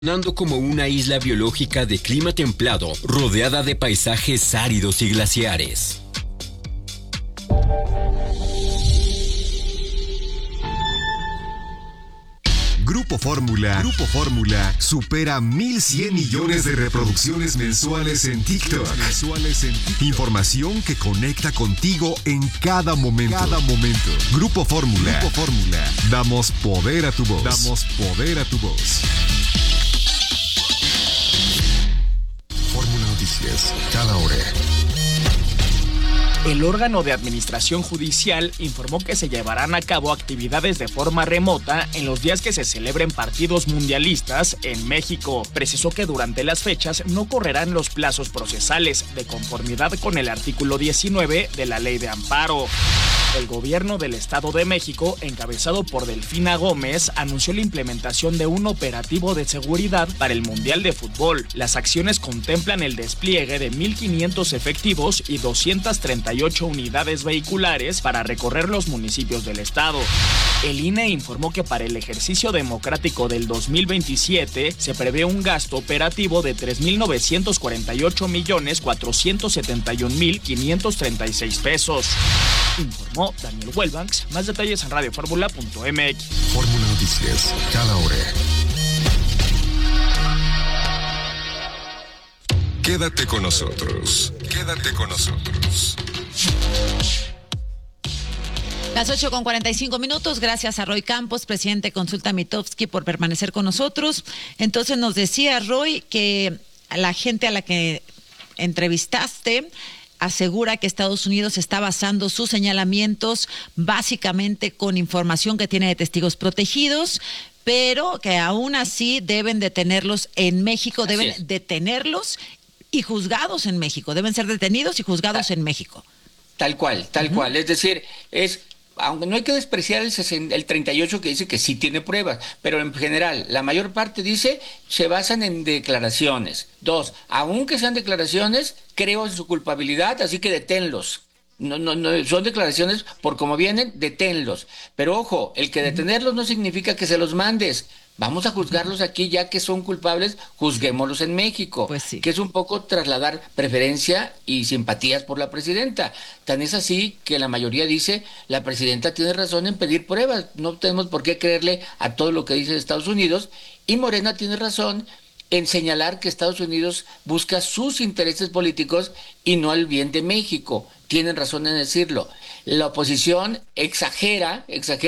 Funcionando como una isla biológica de clima templado, rodeada de paisajes áridos y glaciares. Grupo Fórmula supera 1,100 millones de reproducciones mensuales en TikTok. Información que conecta contigo en cada momento. Grupo Fórmula. Damos poder a tu voz. Fórmula Noticias, cada hora. El órgano de administración judicial informó que se llevarán a cabo actividades de forma remota en los días que se celebren partidos mundialistas en México. Precisó que durante las fechas no correrán los plazos procesales, de conformidad con el artículo 19 de la Ley de Amparo. El gobierno del Estado de México, encabezado por Delfina Gómez, anunció la implementación de un operativo de seguridad para el Mundial de Fútbol. Las acciones contemplan el despliegue de 1,500 efectivos y 238 unidades vehiculares para recorrer los municipios del estado. El INE informó que para el ejercicio democrático del 2027 se prevé un gasto operativo de 3,948,471,536 pesos. Informó Daniel Welbanks. Más detalles en radioformula.mx. Fórmula Noticias, cada hora. Quédate con nosotros. Las 8:45. Gracias a Roy Campos, presidente de Consulta Mitofsky, por permanecer con nosotros. Entonces nos decía Roy que la gente a la que entrevistaste asegura que Estados Unidos está basando sus señalamientos básicamente con información que tiene de testigos protegidos, pero que aún así deben detenerlos en México, deben detenerlos y juzgados en México, deben ser detenidos y juzgados en México. Tal cual. Es decir, aunque no hay que despreciar el 38 que dice que sí tiene pruebas, pero en general, la mayor parte dice, se basan en declaraciones. 2, aunque sean declaraciones, creo en su culpabilidad, así que deténlos. No, son declaraciones por cómo vienen, deténlos. Pero ojo, el que detenerlos no significa que se los mandes. Vamos a juzgarlos aquí, ya que son culpables, juzguémoslos en México. Pues sí. Que es un poco trasladar preferencia y simpatías por la presidenta. Tan es así que la mayoría dice, la presidenta tiene razón en pedir pruebas, no tenemos por qué creerle a todo lo que dice Estados Unidos, y Morena tiene razón en señalar que Estados Unidos busca sus intereses políticos y no el bien de México. Tienen razón en decirlo. La oposición exagera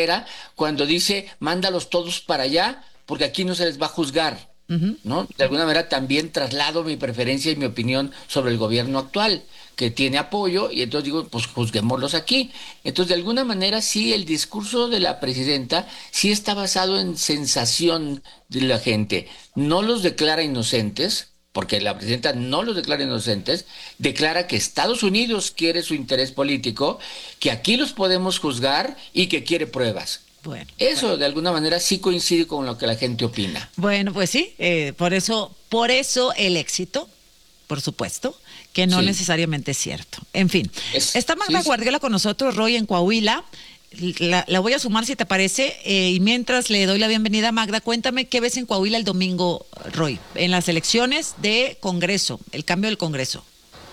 cuando dice, mándalos todos para allá, porque aquí no se les va a juzgar, ¿no? De alguna manera también traslado mi preferencia y mi opinión sobre el gobierno actual, que tiene apoyo, y entonces digo, pues juzguémoslos aquí. Entonces, de alguna manera, sí, el discurso de la presidenta sí está basado en sensación de la gente. No los declara inocentes, porque la presidenta no los declara inocentes, declara que Estados Unidos quiere su interés político, que aquí los podemos juzgar y que quiere pruebas. Eso de alguna manera sí coincide con lo que la gente opina. Bueno, pues sí, por eso el éxito, por supuesto, que no necesariamente es cierto. En fin, está Magda Guardiola con nosotros, Roy, en Coahuila. La voy a sumar si te parece, y mientras le doy la bienvenida a Magda, cuéntame qué ves en Coahuila el domingo, Roy, en las elecciones de Congreso, el cambio del Congreso.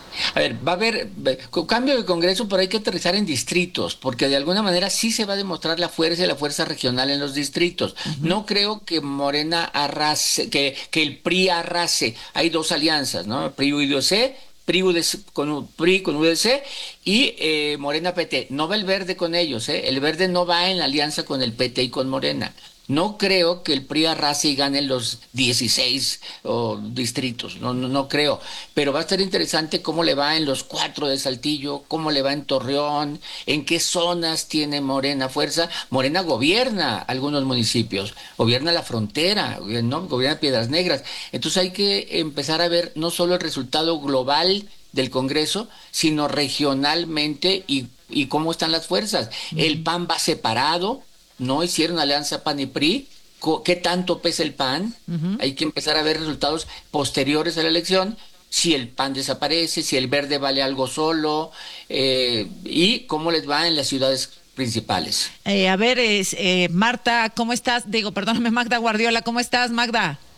A ver, va a haber cambio de Congreso, pero hay que aterrizar en distritos, porque de alguna manera sí se va a demostrar la fuerza regional en los distritos. No creo que Morena arrase, que el PRI arrase. Hay dos alianzas, ¿no? PRI-UDC, PRI con UDC y Morena PT. No va el Verde con ellos, el Verde no va en la alianza con el PT y con Morena. No creo que el PRI arrase y gane los 16 distritos, no creo. Pero va a estar interesante cómo le va en los 4 de Saltillo, cómo le va en Torreón, en qué zonas tiene Morena fuerza. Morena gobierna algunos municipios, gobierna la frontera, ¿no? Gobierna Piedras Negras. Entonces hay que empezar a ver no solo el resultado global del Congreso, sino regionalmente y cómo están las fuerzas. El PAN va separado. No hicieron alianza PAN y PRI. ¿Qué tanto pesa el PAN? Hay que empezar a ver resultados posteriores a la elección. Si el PAN desaparece, si el Verde vale algo solo, y cómo les va en las ciudades principales. Marta, ¿cómo estás? Magda Guardiola, ¿cómo estás, Magda?